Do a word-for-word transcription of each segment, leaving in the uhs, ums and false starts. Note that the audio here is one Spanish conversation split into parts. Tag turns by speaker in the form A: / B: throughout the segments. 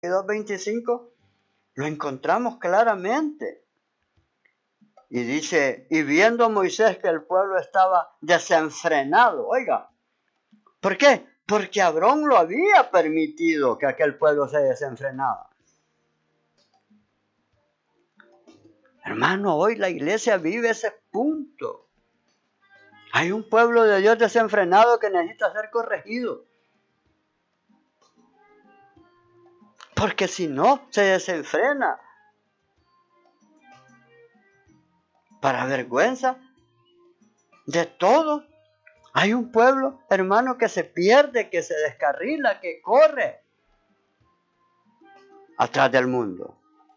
A: dos veinticinco lo encontramos claramente. Y dice, y viendo Moisés que el pueblo estaba desenfrenado, oiga, ¿por qué? Porque Abrón lo había permitido que aquel pueblo se desenfrenara. Hermano, hoy la iglesia vive ese punto. Hay un pueblo de Dios desenfrenado que necesita ser corregido. Porque si no, se desenfrena. Para vergüenza de todos. Hay un pueblo, hermano, que se pierde, que se descarrila, que corre atrás del mundo.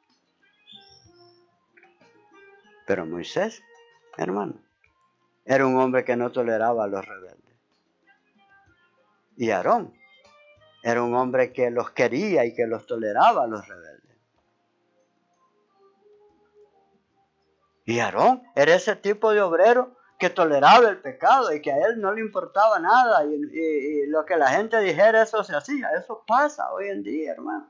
A: Pero Moisés, hermano, era un hombre que no toleraba a los rebeldes. Y Aarón era un hombre que los quería y que los toleraba a los rebeldes. Y Aarón era ese tipo de obrero que toleraba el pecado y que a él no le importaba nada. Y, y, y lo que la gente dijera, eso se hacía. Eso pasa hoy en día, hermano.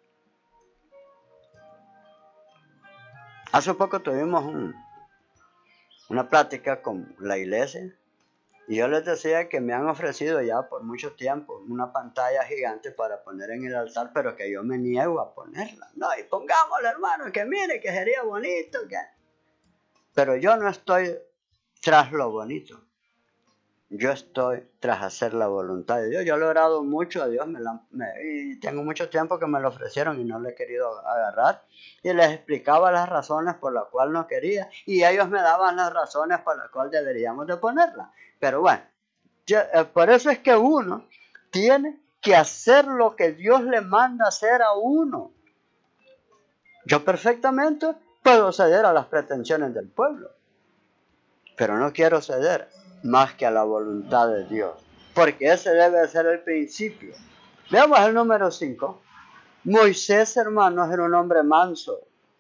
A: Hace poco tuvimos un, una plática con la iglesia y yo les decía que me han ofrecido ya por mucho tiempo una pantalla gigante para poner en el altar, pero que yo me niego a ponerla. No, y pongámosla, hermano, que mire, que sería bonito. Que... Pero yo no estoy tras lo bonito. Yo estoy tras hacer la voluntad de Dios. Yo he logrado mucho a Dios me la, me, y tengo mucho tiempo que me lo ofrecieron y no lo he querido agarrar. Y les explicaba las razones por las cuales no quería. Y ellos me daban las razones por las cuales deberíamos de ponerla. Pero bueno, yo, eh, por eso es que uno tiene que hacer lo que Dios le manda hacer a uno. Yo perfectamente puedo ceder a las pretensiones del pueblo. Pero no quiero ceder más que a la voluntad de Dios, porque ese debe ser el principio. Veamos el número cinco. Moisés, hermanos, era un hombre manso,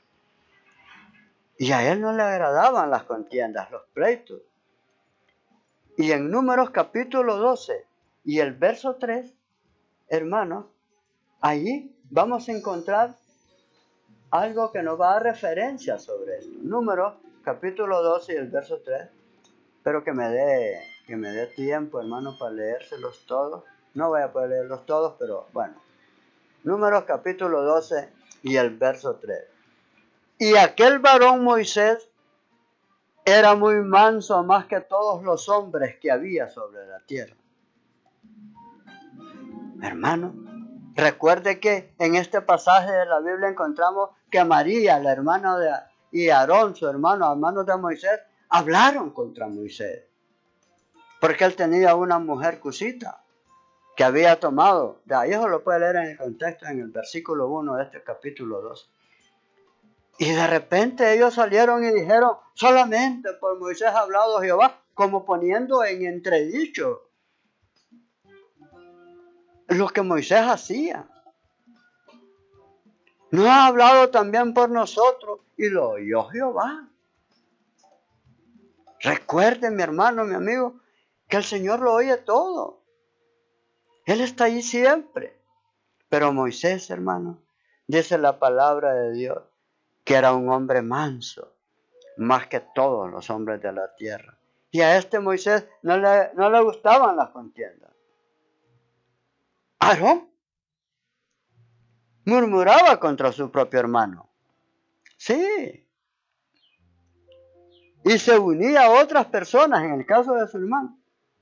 A: y a él no le agradaban las contiendas, los pleitos. Y en Números capítulo doce y el verso tres, hermanos, allí vamos a encontrar algo que nos va a dar referencia sobre esto. Números capítulo doce y el verso tres. Espero que me dé que me dé tiempo, hermano, para leérselos todos. No voy a poder leerlos todos, pero bueno. Números capítulo doce y el verso tres. Y aquel varón Moisés era muy manso más que todos los hombres que había sobre la tierra. Hermano, recuerde que en este pasaje de la Biblia encontramos que María, la hermana de y Aarón, su hermano, hermanos de Moisés, hablaron contra Moisés. Porque él tenía una mujer cusita que había tomado. De ahí eso lo puede leer en el contexto, en el versículo uno de este capítulo dos. Y de repente ellos salieron y dijeron, solamente por Moisés ha hablado Jehová, como poniendo en entredicho lo que Moisés hacía. ¿No ha hablado también por nosotros? Y lo oyó Jehová. Recuerden, mi hermano, mi amigo, que el Señor lo oye todo. Él está ahí siempre. Pero Moisés, hermano, dice la palabra de Dios, que era un hombre manso, más que todos los hombres de la tierra. Y a este Moisés no le, no le gustaban las contiendas. Aarón murmuraba contra su propio hermano. Sí. Y se unía a otras personas, en el caso de su hermano,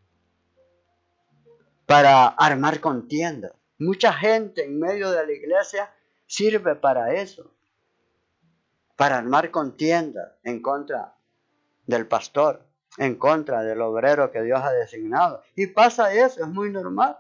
A: para armar contiendas. Mucha gente en medio de la iglesia sirve para eso, para armar contiendas en contra del pastor, en contra del obrero que Dios ha designado. Y pasa eso, es muy normal.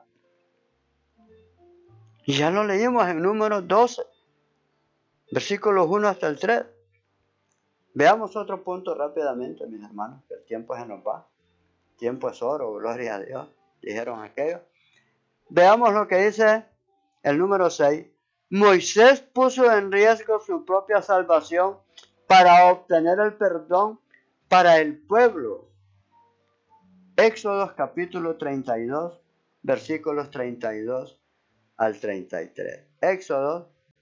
A: Y ya lo leímos en Números doce, versículos uno hasta el tres. Veamos otro punto rápidamente, mis hermanos, que el tiempo se nos va. El tiempo es oro, gloria a Dios, dijeron aquellos. Veamos lo que dice el número seis. Moisés puso en riesgo su propia salvación para obtener el perdón para el pueblo. Éxodo capítulo treinta y dos, versículos treinta y dos al treinta y tres. Éxodo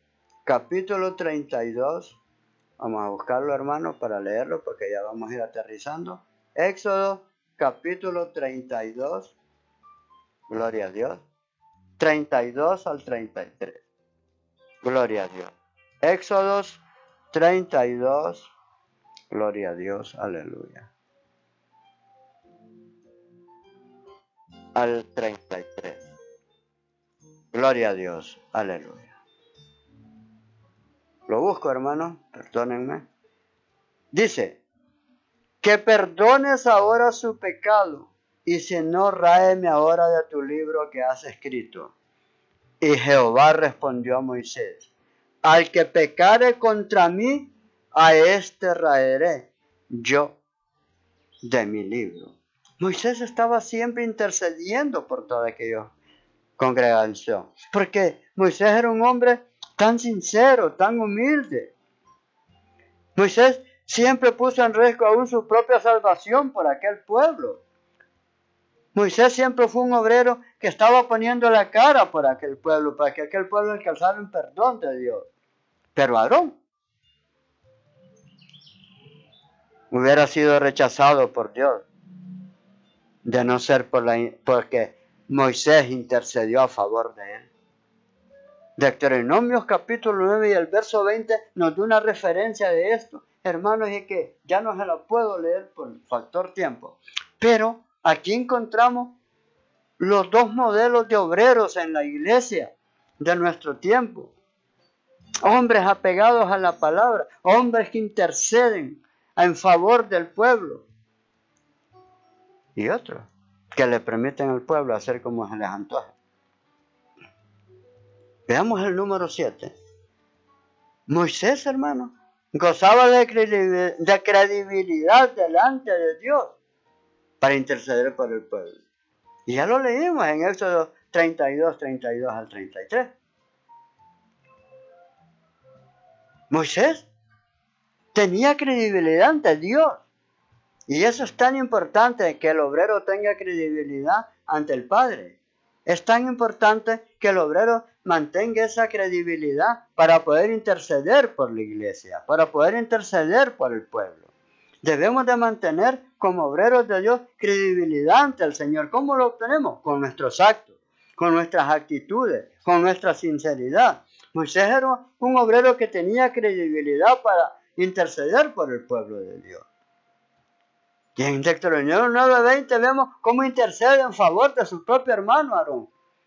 A: capítulo treinta y dos. Vamos a buscarlo, hermanos, para leerlo, porque ya vamos a ir aterrizando. Éxodo, capítulo treinta y dos. Gloria a Dios. treinta y dos al treinta y tres. Gloria a Dios. Éxodos treinta y dos. Gloria a Dios. Aleluya. Al treinta y tres. Gloria a Dios. Aleluya. Lo busco, hermanos. Perdónenme. Dice, que perdones ahora su pecado, y si no, ráeme ahora de tu libro que has escrito. Y Jehová respondió a Moisés, al que pecare contra mí, a éste raeré yo de mi libro. Moisés estaba siempre intercediendo por toda aquella congregación, porque Moisés era un hombre tan sincero, tan humilde. Moisés siempre puso en riesgo aún su propia salvación por aquel pueblo. Moisés siempre fue un obrero que estaba poniendo la cara por aquel pueblo, para que aquel pueblo alcanzara un perdón de Dios. Pero Aarón hubiera sido rechazado por Dios, de no ser por la, porque Moisés intercedió a favor de él. Deuteronomios capítulo nueve y el verso veinte nos da una referencia de esto. Hermanos, es que ya no se la puedo leer por factor tiempo. Pero aquí encontramos los dos modelos de obreros en la iglesia de nuestro tiempo. Hombres apegados a la palabra, hombres que interceden en favor del pueblo. Y otros que le permiten al pueblo hacer como se les antoja. Veamos el número siete. Moisés, hermano, gozaba de credibilidad delante de Dios para interceder por el pueblo. Y ya lo leímos en Éxodo treinta y dos, treinta y dos al treinta y tres. Moisés tenía credibilidad ante Dios. Y eso es tan importante, que el obrero tenga credibilidad ante el Padre. Es tan importante que el obrero mantenga esa credibilidad para poder interceder por la iglesia, para poder interceder por el pueblo. Debemos de mantener como obreros de Dios credibilidad ante el Señor. ¿Cómo lo obtenemos? Con nuestros actos, con nuestras actitudes, con nuestra sinceridad. Moisés era un obrero que tenía credibilidad para interceder por el pueblo de Dios. Y en Deuteronomio nueve veinte vemos cómo intercede en favor de su propio hermano Aarón.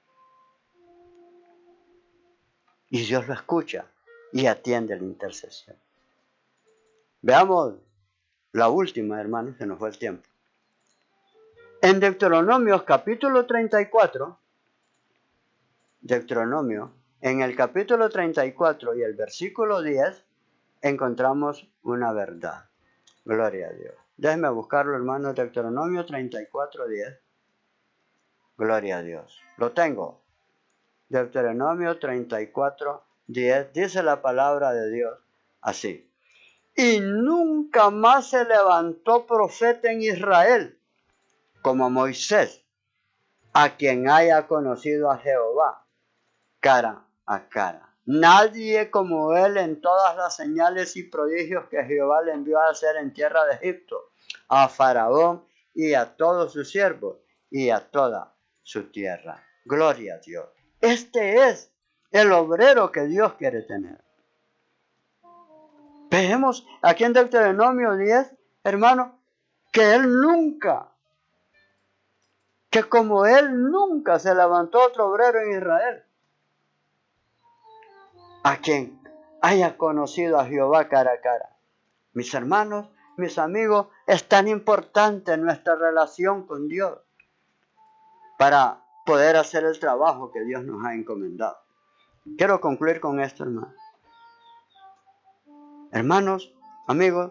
A: Y Dios lo escucha y atiende la intercesión. Veamos la última, hermanos, se nos fue el tiempo. En Deuteronomios capítulo treinta y cuatro, Deuteronomio, en el capítulo treinta y cuatro y el versículo diez, encontramos una verdad. Gloria a Dios. Déjenme buscarlo, hermanos, Deuteronomio treinta y cuatro, diez. Gloria a Dios. Lo tengo. Deuteronomio treinta y cuatro, diez. Dice la palabra de Dios así. Y nunca más se levantó profeta en Israel como Moisés, a quien haya conocido a Jehová cara a cara. Nadie como él en todas las señales y prodigios que Jehová le envió a hacer en tierra de Egipto, a Faraón y a todos sus siervos y a toda su tierra. Gloria a Dios. Este es el obrero que Dios quiere tener. Vemos aquí en Deuteronomio diez, hermano, que él nunca, que como él nunca se levantó otro obrero en Israel, a quien haya conocido a Jehová cara a cara. Mis hermanos, mis amigos, es tan importante nuestra relación con Dios para poder hacer el trabajo que Dios nos ha encomendado. Quiero concluir con esto, hermano. Hermanos, amigos,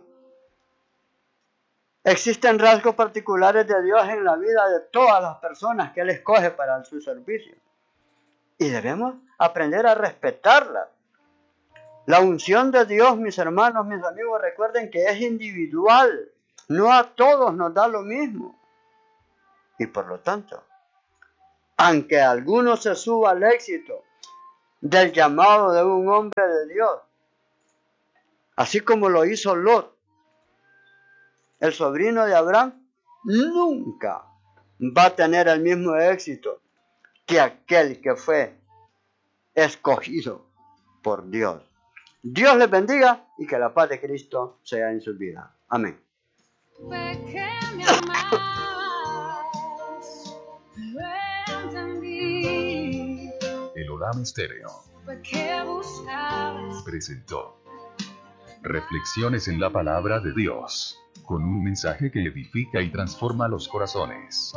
A: existen rasgos particulares de Dios en la vida de todas las personas que Él escoge para su servicio. Y debemos aprender a respetarlas. La unción de Dios, mis hermanos, mis amigos, recuerden que es individual. No a todos nos da lo mismo. Y por lo tanto, aunque alguno se suba al éxito del llamado de un hombre de Dios. Así como lo hizo Lot, el sobrino de Abraham, nunca va a tener el mismo éxito que aquel que fue escogido por Dios. Dios les bendiga y que la paz de Cristo sea en su vida. Amén.
B: El Olam Estéreo presentó Reflexiones en la Palabra de Dios, con un mensaje que edifica y transforma los corazones.